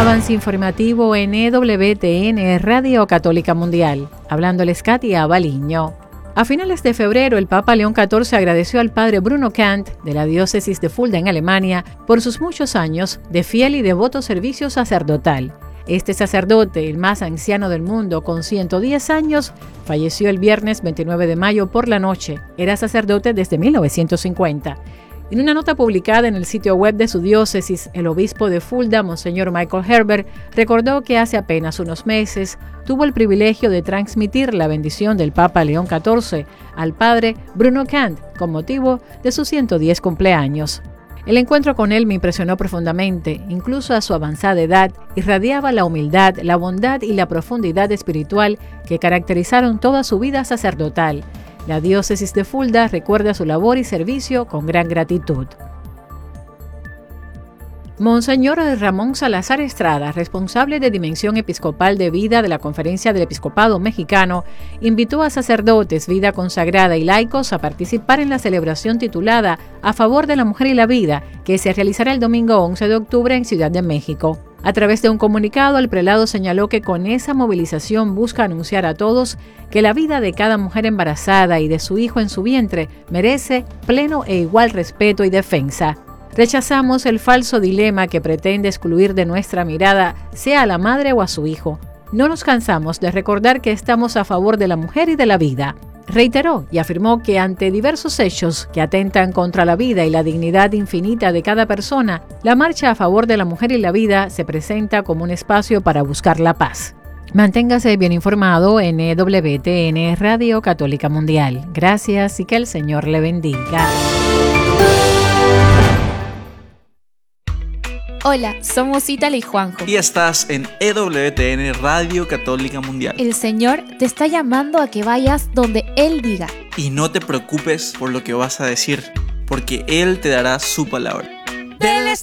Avance informativo en EWTN Radio Católica Mundial. Hablándoles Katia Baliño. A finales de febrero, el Papa León XIV agradeció al padre Bruno Kant, de la diócesis de Fulda en Alemania, por sus muchos años de fiel y devoto servicio sacerdotal. Este sacerdote, el más anciano del mundo, con 110 años, falleció el viernes 29 de mayo por la noche. Era sacerdote desde 1950. En una nota publicada en el sitio web de su diócesis, el obispo de Fulda, Monseñor Michael Herbert, recordó que hace apenas unos meses tuvo el privilegio de transmitir la bendición del Papa León XIV al padre Bruno Kant con motivo de sus 110 cumpleaños. El encuentro con él me impresionó profundamente, incluso a su avanzada edad, irradiaba la humildad, la bondad y la profundidad espiritual que caracterizaron toda su vida sacerdotal. La diócesis de Fulda recuerda su labor y servicio con gran gratitud. Monseñor Ramón Salazar Estrada, responsable de Dimensión Episcopal de Vida de la Conferencia del Episcopado Mexicano, invitó a sacerdotes, vida consagrada y laicos a participar en la celebración titulada A favor de la mujer y la vida, que se realizará el domingo 11 de octubre en Ciudad de México. A través de un comunicado, el prelado señaló que con esa movilización busca anunciar a todos que la vida de cada mujer embarazada y de su hijo en su vientre merece pleno e igual respeto y defensa. Rechazamos el falso dilema que pretende excluir de nuestra mirada sea a la madre o a su hijo. No nos cansamos de recordar que estamos a favor de la mujer y de la vida. Reiteró y afirmó que ante diversos hechos que atentan contra la vida y la dignidad infinita de cada persona, la marcha a favor de la mujer y la vida se presenta como un espacio para buscar la paz. Manténgase bien informado en EWTN Radio Católica Mundial. Gracias y que el Señor le bendiga. Hola, somos Ítala y Juanjo. Y estás en EWTN Radio Católica Mundial. El Señor te está llamando a que vayas donde Él diga. Y no te preocupes por lo que vas a decir, porque Él te dará su palabra. Del